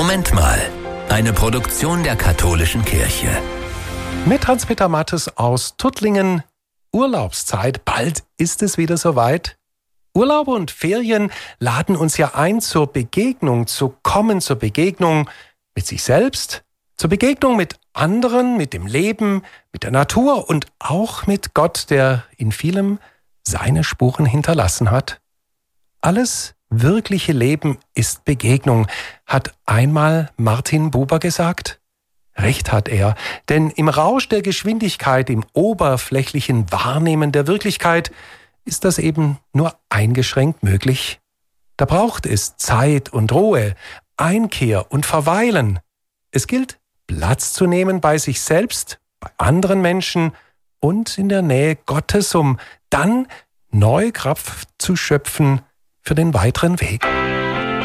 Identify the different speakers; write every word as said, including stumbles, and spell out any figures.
Speaker 1: Moment mal. Eine Produktion der Katholischen Kirche.
Speaker 2: Mit Hans-Peter Mattes aus Tuttlingen. Urlaubszeit, bald ist es wieder soweit. Urlaube und Ferien laden uns ja ein zur Begegnung, zu kommen zur Begegnung mit sich selbst, zur Begegnung mit anderen, mit dem Leben, mit der Natur und auch mit Gott, der in vielem seine Spuren hinterlassen hat. Alles wirkliche Leben ist Begegnung, hat einmal Martin Buber gesagt. Recht hat er, denn im Rausch der Geschwindigkeit, im oberflächlichen Wahrnehmen der Wirklichkeit ist das eben nur eingeschränkt möglich. Da braucht es Zeit und Ruhe, Einkehr und Verweilen. Es gilt, Platz zu nehmen bei sich selbst, bei anderen Menschen und in der Nähe Gottes, um dann neue Kraft zu schöpfen für den weiteren Weg.